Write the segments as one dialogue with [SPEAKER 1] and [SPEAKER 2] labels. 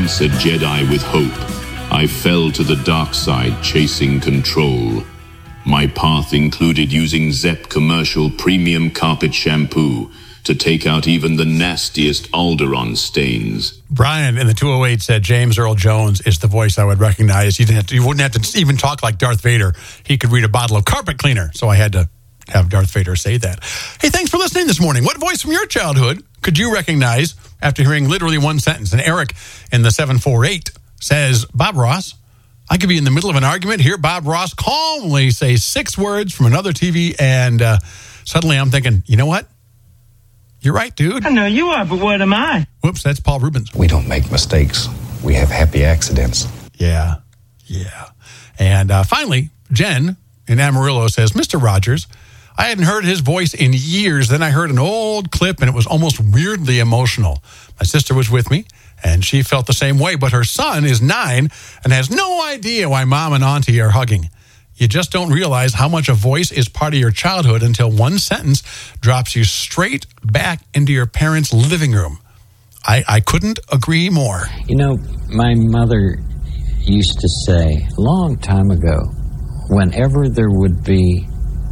[SPEAKER 1] Once a Jedi with hope, I fell to the dark side chasing control. My path included using Zepp commercial premium carpet shampoo to take out even the nastiest Alderaan stains.
[SPEAKER 2] Brian in the 208 said James Earl Jones is the voice I would recognize. You wouldn't have to even talk like Darth Vader. He could read a bottle of carpet cleaner, so I had to have Darth Vader say that. Hey, thanks for listening this morning. What voice from your childhood could you recognize after hearing literally one sentence? And Eric in the 748 says, Bob Ross. I could be in the middle of an argument, hear Bob Ross calmly say 6 words from another TV, and suddenly I'm thinking, you know what? You're right, dude.
[SPEAKER 3] I know you are, but what am I?
[SPEAKER 2] Whoops, that's Paul Rubens.
[SPEAKER 4] We don't make mistakes. We have happy accidents.
[SPEAKER 2] Yeah. And finally, Jen in Amarillo says, Mr. Rogers, I hadn't heard his voice in years. Then I heard an old clip, and it was almost weirdly emotional. My sister was with me, and she felt the same way, but her son is 9 and has no idea why mom and auntie are hugging. You just don't realize how much a voice is part of your childhood until one sentence drops you straight back into your parents' living room. I couldn't agree more.
[SPEAKER 5] You know, my mother used to say a long time ago, whenever there would be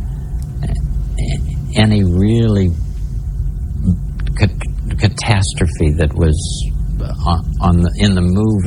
[SPEAKER 5] any really catastrophe that was in the movie,